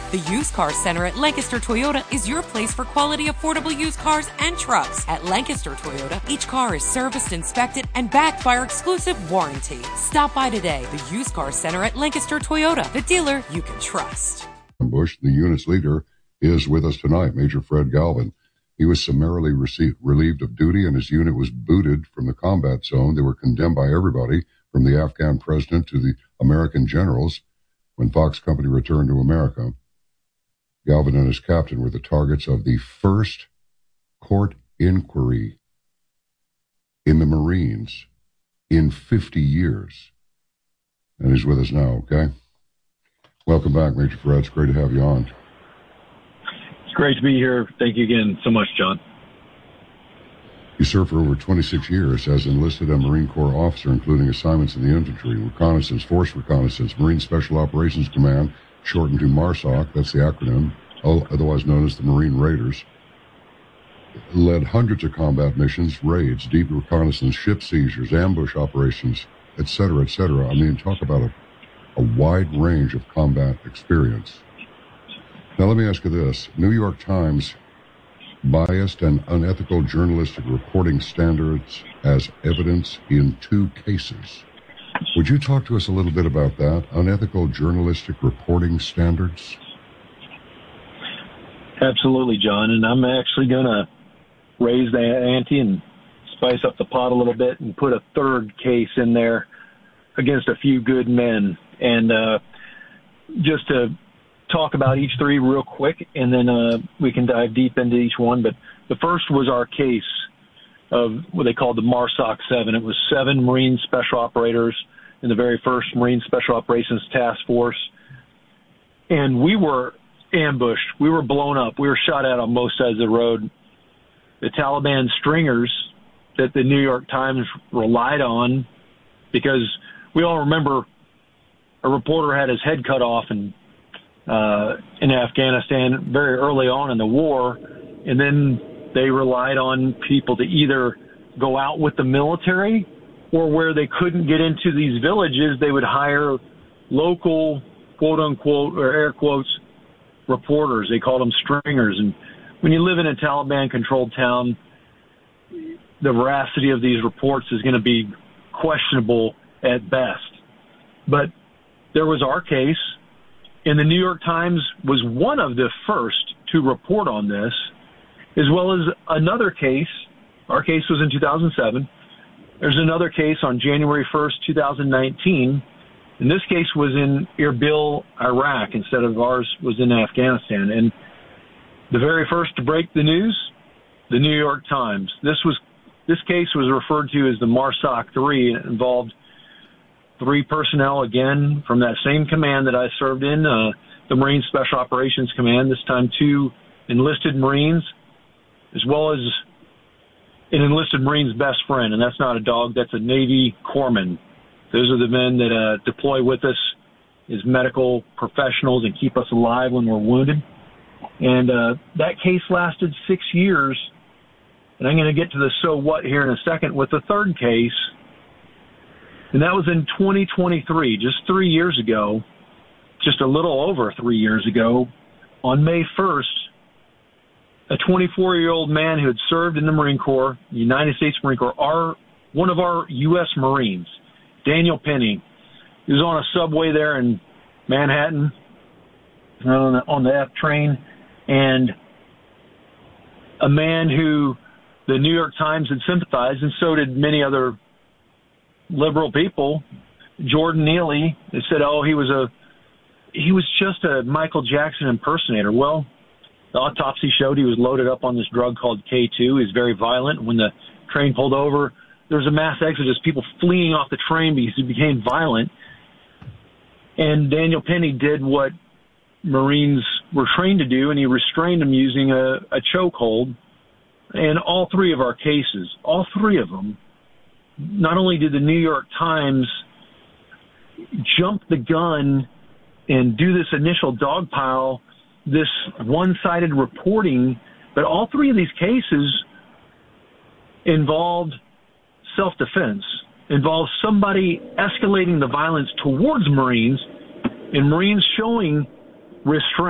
The Used Car Center at Lancaster Toyota is your place for quality, affordable used cars and trucks. At Lancaster Toyota, each car is serviced, inspected, and backed by our exclusive warranty. Stop by today. The Used Car Center at Lancaster Toyota, the dealer you can trust. Bush, the unit's leader, is with us tonight, Major Fred Galvin. He was summarily relieved of duty, and his unit was booted from the combat zone. They were condemned by everybody, from the Afghan president to the American generals, when Fox Company returned to America. Galvin and his captain were the targets of the first court inquiry in the Marines in 50 years. And he's with us now, okay? Welcome back, Major Fred. It's great to have you on. It's great to be here. Thank you again so much, John. You served for over 26 years as enlisted and Marine Corps officer, including assignments in the infantry, reconnaissance, force reconnaissance, Marine Special Operations Command, shortened to MARSOC, that's the acronym, otherwise known as the Marine Raiders. Led hundreds of combat missions, raids, deep reconnaissance, ship seizures, ambush operations, etc., etc. I mean, talk about a wide range of combat experience. Now, let me ask you this. New York Times biased and unethical journalistic reporting standards as evidence in 2 cases. Would you talk to us a little bit about that? Unethical journalistic reporting standards? Absolutely, John. And I'm actually going to raise the ante and spice up the pot a little bit and put a 3rd case in there against a few good men. And just to talk about each 3 real quick, and then we can dive deep into each one. But the first was our case of what they called the MARSOC 7. It was 7 Marine Special Operators in the very first Marine Special Operations Task Force. And we were ambushed. We were blown up. We were shot at on both sides of the road. The Taliban stringers that the New York Times relied on, because we all remember a reporter had his head cut off in Afghanistan very early on in the war, and then they relied on people to either go out with the military, or where they couldn't get into these villages, they would hire local, quote-unquote, or air quotes, reporters. They called them stringers. And when you live in a Taliban-controlled town, the veracity of these reports is going to be questionable at best. But there was our case, and the New York Times was one of the first to report on this, as well as another case. Our case was in 2007. There's another case on January 1st, 2019, and this case was in Erbil, Iraq, instead of ours was in Afghanistan. And the very first to break the news, the New York Times. This case was referred to as the MARSOC 3, and it involved 3 personnel, again, from that same command that I served in, the Marine Special Operations Command, this time 2 enlisted Marines, as well as an enlisted Marine's best friend, and that's not a dog, that's a Navy corpsman. Those are the men that deploy with us as medical professionals and keep us alive when we're wounded. And that case lasted 6 years, and I'm going to get to the so what here in a second with the 3rd case, and that was in 2023, just 3 years ago, just a little over 3 years ago, on May 1st, a 24-year-old man who had served in the Marine Corps, the United States Marine Corps, one of our U.S. Marines, Daniel Penny. He was on a subway there in Manhattan on the F train, and a man who the New York Times had sympathized, and so did many other liberal people. Jordan Neely, they said, he was just a Michael Jackson impersonator. Well, the autopsy showed he was loaded up on this drug called K2. He was very violent. When the train pulled over, there was a mass exodus, people fleeing off the train because he became violent. And Daniel Penny did what Marines were trained to do, and he restrained him using a chokehold. And all 3 of our cases, all 3 of them, not only did the New York Times jump the gun and do this initial dogpile, this one-sided reporting, but all 3 of these cases involved self-defense, involved somebody escalating the violence towards Marines, and Marines showing restraint.